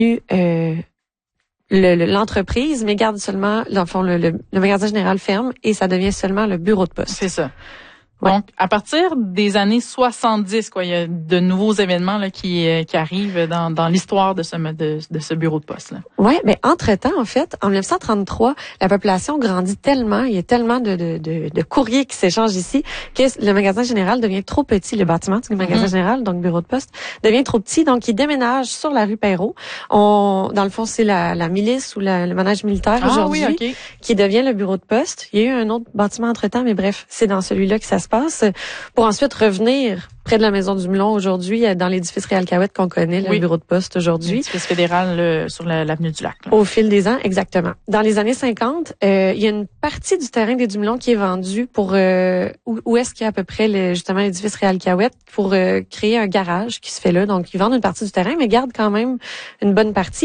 l'entreprise, mais garde seulement, dans le fond, le magasin général ferme et ça devient seulement le bureau de poste. C'est ça. Ouais. Donc, à partir des années 70, il y a de nouveaux événements là, qui arrivent dans l'histoire de ce bureau de poste. Oui, mais entre-temps, en fait, en 1933, la population grandit tellement, il y a tellement de courriers qui s'échangent ici, que le magasin général devient trop petit, le bâtiment du magasin général, donc bureau de poste, devient trop petit, donc il déménage sur la rue Perrault. Dans le fond, c'est la milice ou le manège militaire aujourd'hui qui devient le bureau de poste. Il y a eu un autre bâtiment entre-temps, mais bref, c'est dans celui-là que ça se passe, pour ensuite revenir près de la Maison du Moulon aujourd'hui, dans l'édifice Réal-Cahuette qu'on connaît, le bureau de poste aujourd'hui. L'édifice fédéral sur l'avenue du Lac. Là. Au fil des ans, exactement. Dans les années 50, il y a une partie du terrain des Dumoulins qui est vendue pour où est-ce qu'il y a à peu près justement l'édifice Réal-Cahuette pour créer un garage qui se fait là. Donc, ils vendent une partie du terrain, mais gardent quand même une bonne partie.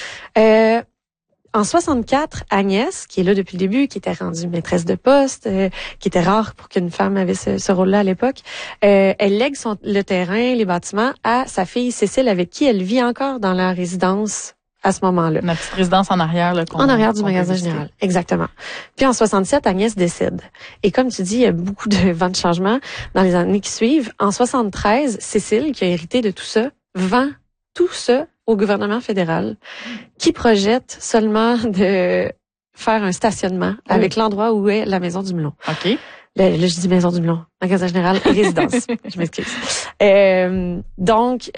En 64, Agnès, qui est là depuis le début, qui était rendue maîtresse de poste, qui était rare pour qu'une femme avait ce rôle-là à l'époque, elle lègue le terrain, les bâtiments à sa fille Cécile, avec qui elle vit encore dans la résidence à ce moment-là. La petite résidence en arrière. Là, en arrière du magasin général, exactement. Puis en 67, Agnès décède. Et comme tu dis, il y a beaucoup de vents de changement dans les années qui suivent. En 73, Cécile, qui a hérité de tout ça, vend tout ça au gouvernement fédéral, qui projette seulement de faire un stationnement avec l'endroit où est la Maison du Moulon. OK. Là, je dis Maison du Moulon, magasin général et résidence. Je m'excuse. Donc,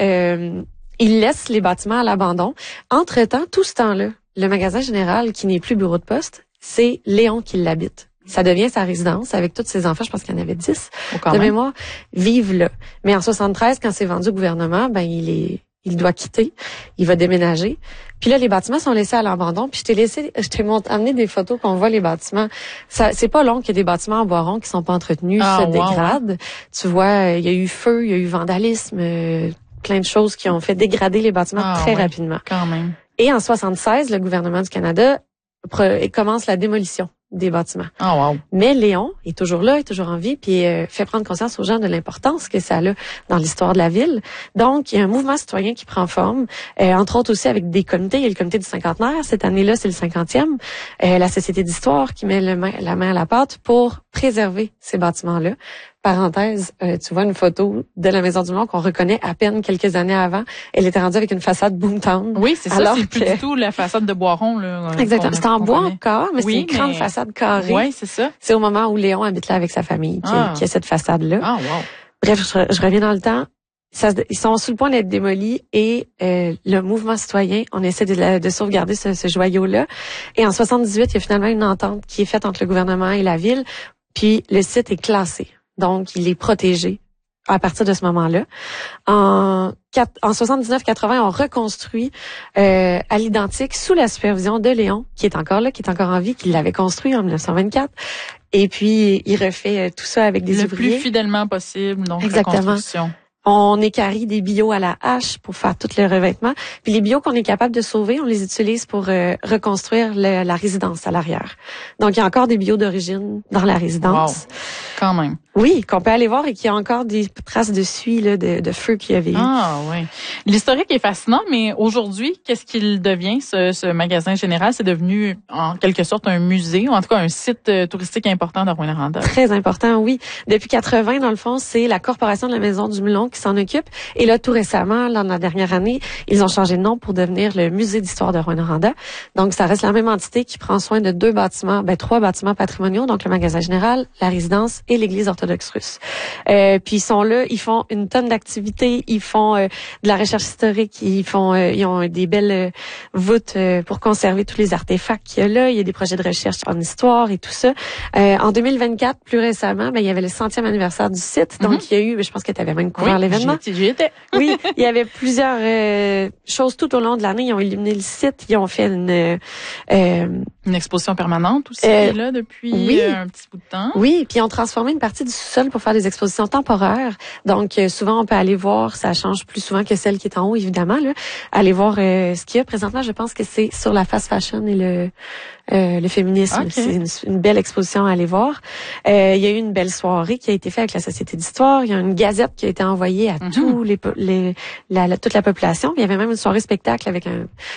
il laisse les bâtiments à l'abandon. Entre-temps, tout ce temps-là, le magasin général, qui n'est plus bureau de poste, c'est Léon qui l'habite. Ça devient sa résidence avec tous ses enfants. Je pense qu'il y en avait 10 de mémoire. Vivent là. Mais en 73, quand c'est vendu au gouvernement, il doit quitter, il va déménager. Puis là, les bâtiments sont laissés à l'abandon. Puis je t'ai amené des photos qu'on voit les bâtiments. C'est pas long qu'il y ait des bâtiments en bois rond qui sont pas entretenus, qui se dégradent. Tu vois, il y a eu feu, il y a eu vandalisme, plein de choses qui ont fait dégrader les bâtiments très rapidement. Quand même. Et en 76, le gouvernement du Canada commence la démolition des bâtiments. Mais Léon est toujours là, est toujours en vie, puis fait prendre conscience aux gens de l'importance que ça a dans l'histoire de la ville. Donc, il y a un mouvement citoyen qui prend forme, entre autres aussi avec des comités. Il y a le comité du cinquantenaire. Cette année-là, c'est le 50e. La Société d'histoire qui met la main à la pâte pour préserver ces bâtiments-là. Parenthèse, tu vois une photo de la Maison du Moulon qu'on reconnaît à peine quelques années avant. Elle était rendue avec une façade Boomtown. Oui, c'est ça. C'est plus du tout la façade de Boiron. Là, exactement. C'est en bois encore, mais c'est une grande façade carrée. Oui, c'est ça. C'est au moment où Léon habite là avec sa famille qu'il y a cette façade-là. Bref, je reviens dans le temps. Ils sont sous le point d'être démolis et le mouvement citoyen, on essaie de sauvegarder ce joyau-là. Et en 78, il y a finalement une entente qui est faite entre le gouvernement et la ville. Puis le site est classé. Donc, il est protégé à partir de ce moment-là. En 79-80, on reconstruit à l'identique sous la supervision de Léon, qui est encore là, qui est encore en vie, qui l'avait construit en 1924. Et puis, il refait tout ça avec des ouvriers. Le plus fidèlement possible, donc exactement. Reconstruction. On équarrit des bio à la hache pour faire tout le revêtement. Puis les bio qu'on est capable de sauver, on les utilise pour reconstruire la résidence à l'arrière. Donc, il y a encore des bio d'origine dans la résidence. Wow. Quand même. Oui, qu'on peut aller voir et qu'il y a encore des traces de suie, là, de feu qu'il y avait eu. Ah oui. L'historique est fascinant, mais aujourd'hui, qu'est-ce qu'il devient, ce magasin général? C'est devenu, en quelque sorte, un musée, ou en tout cas un site touristique important de Rouyn-Noranda. Très important, oui. Depuis 80, dans le fond, c'est la Corporation de la Maison du Moulon qui s'en occupe. Et là, tout récemment, dans la dernière année, ils ont changé de nom pour devenir le Musée d'histoire de Rouyn-Noranda. Donc, ça reste la même entité qui prend soin de trois bâtiments patrimoniaux, donc le magasin général, la résidence et l'église orthodoxe russe. Puis ils sont là, ils font une tonne d'activités, ils font de la recherche historique, ils ont des belles voûtes pour conserver tous les artefacts qu'il y a là. Il y a des projets de recherche en histoire et tout ça. En 2024, plus récemment, il y avait le 100e anniversaire du site. Donc, il y a eu, je pense que tu avais même couvert l'événement. J'y étais. Oui, il y avait plusieurs choses tout au long de l'année. Ils ont illuminé le site, ils ont fait une Une exposition permanente aussi qui est là depuis un petit bout de temps. Oui, puis on transformé une partie du sous-sol pour faire des expositions temporaires. Donc souvent on peut aller voir, ça change plus souvent que celle qui est en haut évidemment là. Aller voir ce qu'il y a présentement, je pense que c'est sur la fast fashion et le féminisme. Okay. C'est une belle exposition à aller voir. Il y a eu une belle soirée qui a été faite avec la Société d'histoire. Il y a une gazette qui a été envoyée à toute la population. Il y avait même une soirée spectacle avec